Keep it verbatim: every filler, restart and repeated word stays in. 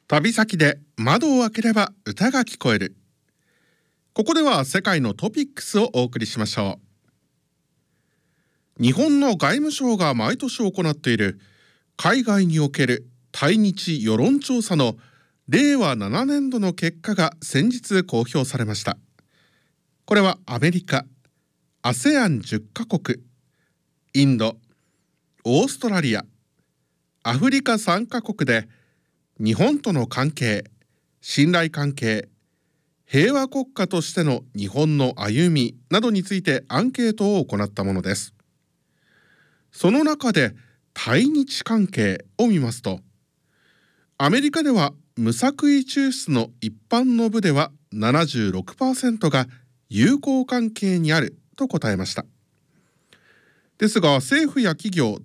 旅先で窓を開ければ歌が聞こえる。ここでは世界のトピックスをお送りしましょう。日本の外務省が毎年行っている海外における対日世論調査のれいわななねんどの結果が先日公表されました。これはアメリカ、アセアンじゅっかこく、インド、オーストラリア、アフリカさんかこくで日本との関係、信頼関係、平和国家としての日本の歩みなどについてアンケートを行ったものです。その中で対日関係を見ますと、アメリカでは無作為抽出の一般の部では ななじゅうろくパーセント が友好関係にあると答えました。ですが政府や企業、